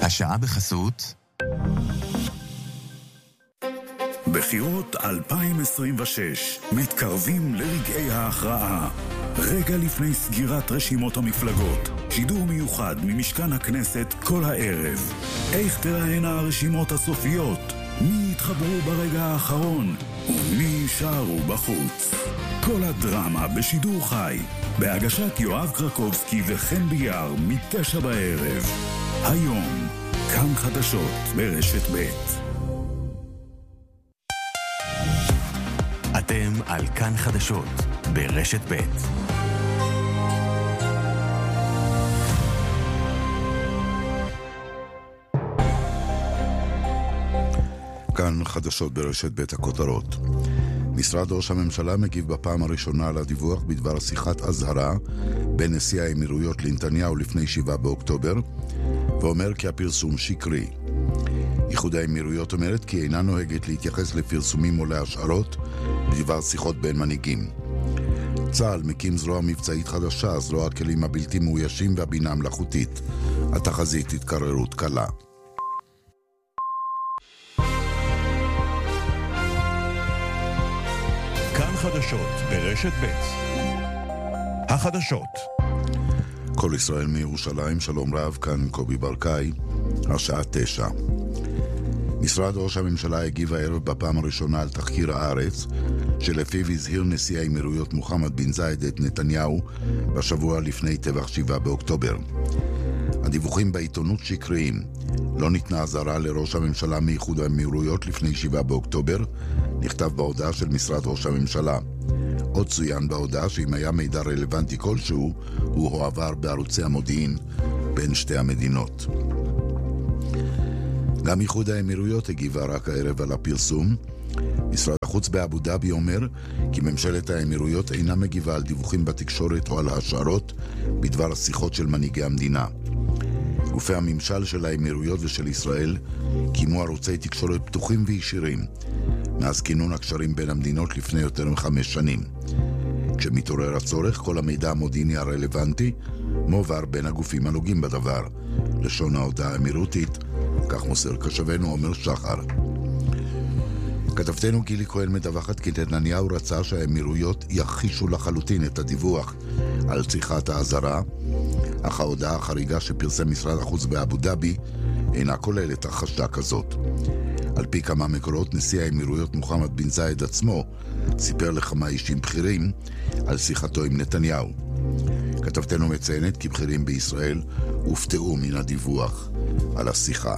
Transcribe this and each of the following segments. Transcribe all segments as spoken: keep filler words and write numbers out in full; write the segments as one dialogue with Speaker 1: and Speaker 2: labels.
Speaker 1: השעה בחסות
Speaker 2: בחירות אלפיים עשרים ושש מתקרבים לרגעי ההכרעה. רגע לפני סגירת רשימות המפלגות, שידור מיוחד ממשכן הכנסת כל הערב. איך תראינה הרשימות הסופיות? מי יתחברו ברגע האחרון? ומי יישארו בחוץ? כל הדרמה בשידור חי, בהגשת יואב קרקובסקי וחן ביאר מתשע בערב. היום, כאן חדשות ברשת ב'.
Speaker 1: אתם על כאן חדשות ברשת ב'.
Speaker 3: כאן חדשות ברשת ב' הכותרות. משרד ראש הממשלה מגיב בפעם הראשונה על הדיווח בדבר שיחת אזהרה בין נשיא האמירויות לנתניהו לפני שבעה באוקטובר, ואומר כי הפרסום שקרי. איחוד האמירויות אומרת כי אינה נוהגת להתייחס לפרסומים או להשערות בדבר שיחות בין מנהיגים. צה"ל מקים זרוע מבצעית חדשה, זרוע הכלים הבלתי מאוישים והבינה המלאכותית. התחזית התקררות קלה.
Speaker 4: כאן חדשות ברשת ב'. החדשות.
Speaker 3: כל ישראל מירושלים, שלום רב, כאן קובי ברקאי, השעה תשע. משרד ראש הממשלה הגיב הערב בפעם הראשונה על תחקיר הארץ, שלפיו הזהיר נשיא האמירויות מוחמד בן זאיד את נתניהו בשבוע לפני טבח שבעה באוקטובר. הדיווחים בעיתונות שקריים. לא ניתנה אזהרה לראש הממשלה מאיחוד האמירויות לפני שבעה באוקטובר, נכתב בהודעה של משרד ראש הממשלה. עוד צוין בהודעה שאם היה מידע רלוונטי כלשהו, הוא הועבר בערוצי המודיעין בין שתי המדינות. גם איחוד האמירויות הגיבה רק הערב על הפרסום. משרד החוץ באבו דאבי אומר כי ממשלת האמירויות אינה מגיבה על דיווחים בתקשורת או על השערות בדבר השיחות של מנהיגי המדינה. גופי הממשל של האמירויות ושל ישראל קיימו ערוצי תקשורת פתוחים וישירים מאז כינון הקשרים בין המדינות לפני יותר מחמש שנים. כשמתעורר הצורך, כל המידע המודיעיני הרלוונטי מועבר בין הגופים הנוגעים בדבר. לשון ההודעה האמירותית, כך מוסר קשבנו עומר שחר. כתבתנו גילי כהן מדווחת כי נתניהו רצה שהאמירויות יכחישו לחלוטין את הדיווח על שיחת האזהרה, אך ההודעה החריגה שפרסם משרד החוץ באבו דאבי אינה כוללת הכחשה כזאת. על פי כמה מקורות, נשיא האמירויות מוחמד בן זאיד עצמו סיפר לכמה אישים בכירים על שיחתו עם נתניהו. כתבתנו מציינת כי בכירים בישראל הופתעו מן הדיווח על השיחה.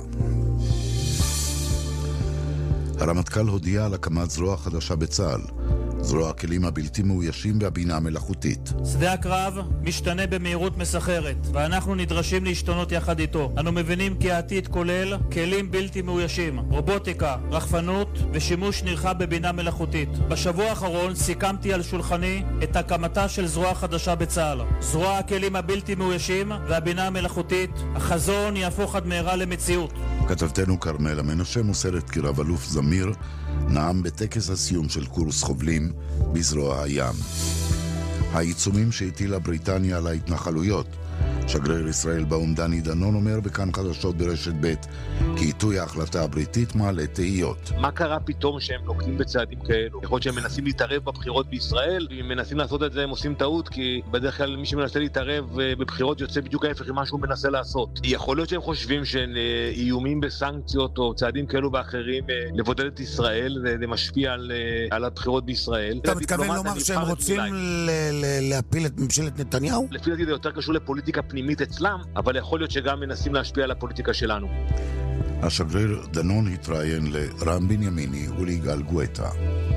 Speaker 3: הרמטכ"ל הודיע על הקמת זרוע חדשה בצה"ל, זרוע הכלים הבלתי מאוישים והבינה המלאכותית.
Speaker 5: שדה הקרב משתנה במהירות מסחרת, ואנחנו נדרשים להשתנות יחד איתו. אנו מבינים כי העתיד כולל כלים בלתי מאוישים, רובוטיקה, רחפנות ושימוש נרחב בבינה מלאכותית. בשבוע האחרון סיכמתי על שולחני את הקמתה של זרוע חדשה בצה"ל. זרוע הכלים הבלתי מאוישים והבינה המלאכותית. החזון יהפוך עד מהרה למציאות.
Speaker 3: כתבתנו כרמל המנשה מוסרת כי רב אלוף זמיר נאם בטקס הסיום של קורס חובלים בזרוע הים. העיצומים שהטילה בריטניה על ההתנחלויות. שגריר ישראל באו"ם דני דנון אומר בכאן חדשות ברשת ב' כי עיתוי ההחלטה הבריטית מעלה תהיות.
Speaker 6: מה קרה פתאום שהם נוקטים בצעדים כאלו? יכול להיות שהם מנסים להתערב בבחירות בישראל, אם מנסים לעשות את זה הם עושים טעות, כי בדרך כלל מי שמנסה להתערב בבחירות יוצא בדיוק ההפך ממה שהוא מנסה לעשות. יכול להיות שהם חושבים שהם איומים בסנקציות או צעדים כאלו ואחרים לבודד את ישראל, זה משפיע על, על הבחירות בישראל.
Speaker 7: אתה מתכוון לומר שהם רוצים להפיל את ממשלת נתניהו?
Speaker 6: לפי דעתי זה יותר קשור לפוליטיקה פנימית אצלם, אבל יכול להיות שגם מנסים להשפיע על הפוליטיקה שלנו.
Speaker 3: השגריר דנון התראיין לרם בנימיני וליגאל גואטה.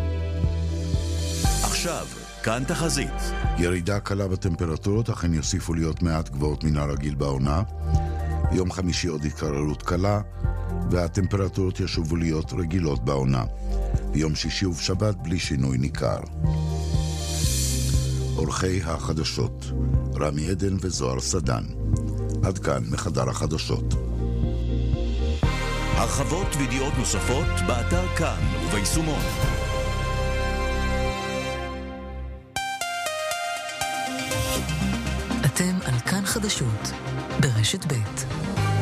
Speaker 4: עכשיו, כאן תחזית.
Speaker 3: ירידה קלה בטמפרטורות, אכן יוסיפו להיות מעט גבוהות מן הרגיל בעונה. ביום חמישי עוד התקררות קלה, והטמפרטורות ישובו להיות רגילות בעונה. ביום שישי ובשבת בלי שינוי ניכר. אורחי החדשות, רמי עדן וזוהר סדן. עד כאן מחדר החדשות.
Speaker 4: הרחבות וידיעות נוספות באתר כאן וביישומון.
Speaker 8: אתם על כאן חדשות ברשת ב'.